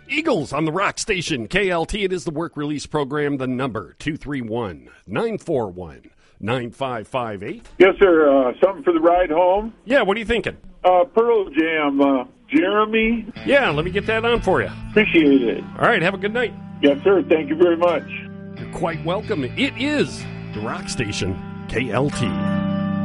Eagles on the Rock Station, KLT. It is the work release program, the number 231-941-9558. Yes, sir. Something for the ride home? Yeah, what are you thinking? Pearl Jam, Jeremy. Yeah, let me get that on for you. Appreciate it. All right, have a good night. Yes, sir. Thank you very much. You're quite welcome. It is the Rock Station, KLT.